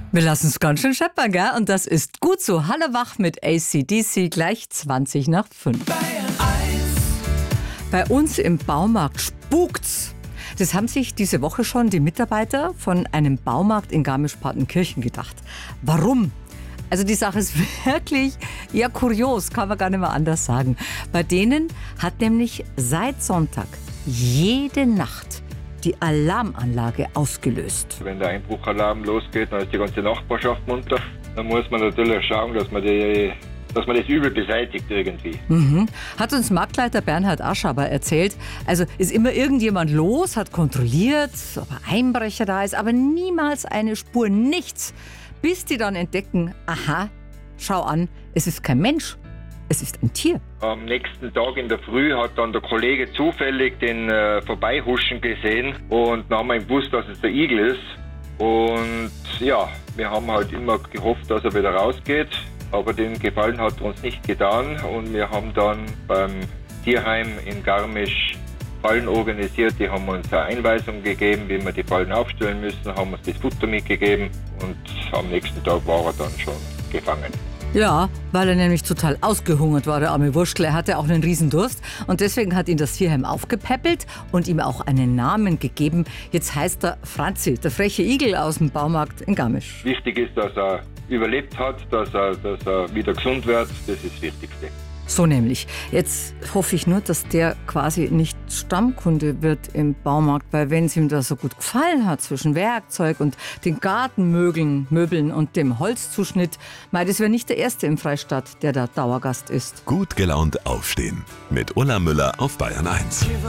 Wir lassen es ganz schön scheppern, gell? Und das ist gut so. Halle wach mit AC/DC, gleich 20 nach 5. Bei uns im Baumarkt spukt's. Das haben sich diese Woche schon die Mitarbeiter von einem Baumarkt in Garmisch-Partenkirchen gedacht. Warum? Also die Sache ist wirklich ja kurios, kann man gar nicht mehr anders sagen. Bei denen hat nämlich seit Sonntag jede Nacht die Alarmanlage ausgelöst. Wenn der Einbruchalarm losgeht, dann ist die ganze Nachbarschaft munter. Dann muss man natürlich schauen, dass man das Übel beseitigt irgendwie. Hat uns Marktleiter Bernhard Aschaber erzählt. Also ist immer irgendjemand los, hat kontrolliert, ob ein Einbrecher da ist, aber niemals eine Spur, nichts. Bis die dann entdecken, aha, schau an, es ist kein Mensch, es ist ein Tier. Am nächsten Tag in der Früh hat dann der Kollege zufällig den Vorbeihuschen gesehen und dann haben wir gewusst, dass es der Igel ist. Und ja, wir haben halt immer gehofft, dass er wieder rausgeht, aber den Gefallen hat er uns nicht getan und wir haben dann beim Tierheim in Garmisch Fallen organisiert, die haben uns eine Einweisung gegeben, wie wir die Fallen aufstellen müssen, haben uns das Futter mitgegeben und am nächsten Tag war er dann schon gefangen. Ja, weil er nämlich total ausgehungert war, der arme Wurschtel. Er hatte auch einen Riesendurst und deswegen hat ihn das Tierheim aufgepäppelt und ihm auch einen Namen gegeben. Jetzt heißt er Franzi, der freche Igel aus dem Baumarkt in Garmisch. Wichtig ist, dass er überlebt hat, dass er wieder gesund wird, das ist das Wichtigste. So nämlich. Jetzt hoffe ich nur, dass der quasi nicht Stammkunde wird im Baumarkt, weil wenn es ihm da so gut gefallen hat zwischen Werkzeug und den Gartenmöbeln und dem Holzzuschnitt, das wäre nicht der Erste im Freistaat, der da Dauergast ist. Gut gelaunt aufstehen mit Ulla Müller auf Bayern 1.